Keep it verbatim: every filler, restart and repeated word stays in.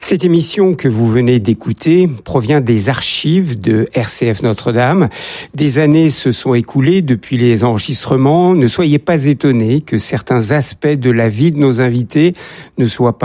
Cette émission que vous venez d'écouter provient des archives de R C F Notre-Dame. Des années se sont écoulées depuis les enregistrements. Ne soyez pas étonnés que certains aspects de la vie de nos invités ne soient pas